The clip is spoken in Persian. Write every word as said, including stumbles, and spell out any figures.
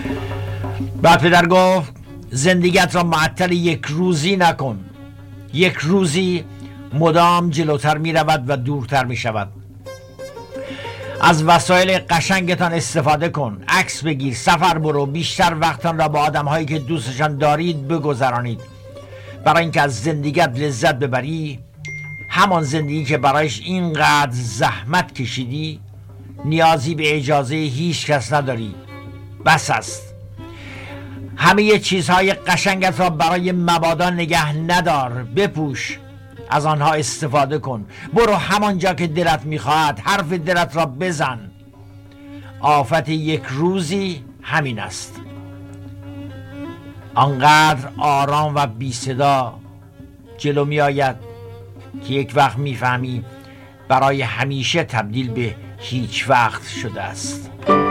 بعد پدر گفت زندگیت را معطل یک روزی نکن. یک روزی مدام جلوتر می رود و دورتر می شود. از وسایل قشنگتان استفاده کن، عکس بگیر، سفر برو، بیشتر وقتان را با آدم هایی که دوستشان دارید بگذرانید. برای اینکه از زندگیت لذت ببری، همان زندگی که برایش اینقدر زحمت کشیدی، نیازی به اجازه هیچ کس نداری. بس است. همه چیزهای قشنگت را برای مبادا نگه ندار، بپوش، از آنها استفاده کن. برو همانجا که دلت میخواهد، حرف دلت را بزن. آفت یک روزی همین است. آنقدر آرام و بی صدا جلو می آید که یک وقت میفهمی برای همیشه تبدیل به هیچ وقت شده است.